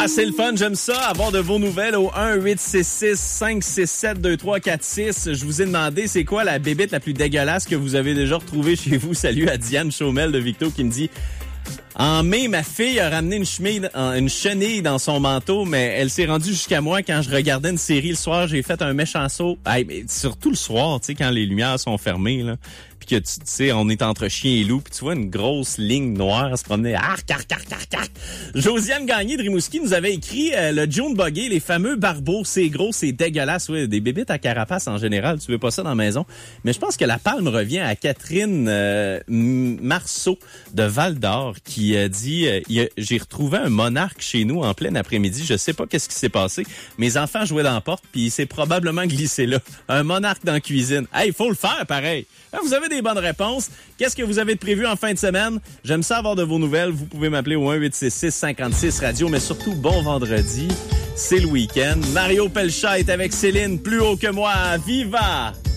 Ah, c'est le fun, j'aime ça, avoir de vos nouvelles au 1-866-567-2346. Je vous ai demandé, c'est quoi la bébête la plus dégueulasse que vous avez déjà retrouvée chez vous? Salut à Diane Chaumel de Victo qui me dit... En mai, ma fille a ramené une chenille dans son manteau, mais elle s'est rendue jusqu'à moi quand je regardais une série le soir. J'ai fait un méchant saut. Hey, mais surtout le soir, tu sais, quand les lumières sont fermées, là. Puis que tu sais, on est entre chien et loup, puis tu vois une grosse ligne noire se promener. Arc, arc, arc, arc, arc. Josiane Gagné de Rimouski nous avait écrit le June Buggy, les fameux barbeaux. C'est gros, c'est dégueulasse. Ouais, des bébites à carapace en général, tu veux pas ça dans la maison. Mais je pense que la palme revient à Catherine Marceau de Val-d'Or qui dit j'ai retrouvé un monarque chez nous en plein après-midi. Je sais pas qu'est-ce qui s'est passé. Mes enfants jouaient dans la porte, puis il s'est probablement glissé là. Un monarque dans la cuisine. Hey, faut le faire pareil. Vous avez des bonnes réponses. Qu'est-ce que vous avez de prévu en fin de semaine? J'aime ça avoir de vos nouvelles. Vous pouvez m'appeler au 1-866-56-radio, mais surtout, bon vendredi. C'est le week-end. Mario Pelchat est avec Céline, plus haut que moi. Viva!